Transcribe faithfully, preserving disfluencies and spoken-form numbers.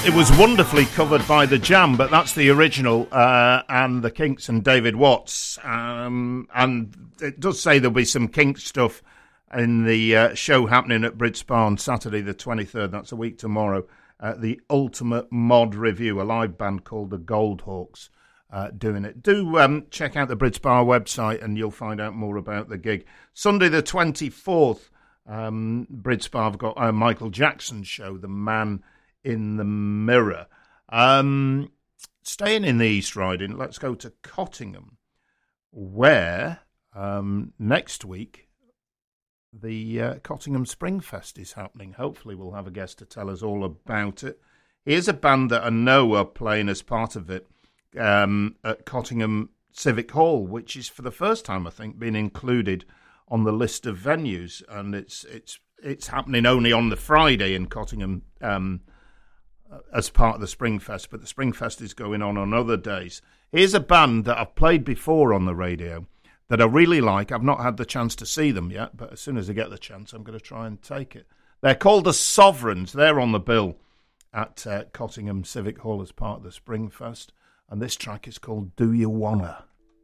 It was wonderfully covered by The Jam, but that's the original, uh, and the Kinks and David Watts. Um, and it does say there'll be some Kinks stuff in the uh, show happening at Britspa on Saturday the twenty-third. That's a week tomorrow. Uh, the Ultimate Mod Review, a live band called the Goldhawks, uh, doing it. Do um, check out the Britspa website and you'll find out more about the gig. Sunday the twenty-fourth, um, Britspa have got a Michael Jackson show, The Man in the Mirror. Um, staying in the East Riding, let's go to Cottingham, where um, next week the uh, Cottingham Spring Fest is happening. Hopefully we'll have a guest to tell us all about it. Here's a band that I know are playing as part of it um, at Cottingham Civic Hall, which is for the first time, I think, been included on the list of venues, and it's it's it's happening only on the Friday in Cottingham um as part of the Springfest, but the Springfest is going on on other days. Here's a band that I've played before on the radio that I really like. I've not had the chance to see them yet, but as soon as I get the chance, I'm going to try and take it. They're called the Sovereigns. They're on the bill at uh, Cottingham Civic Hall as part of the Springfest, and this track is called Do You Wanna?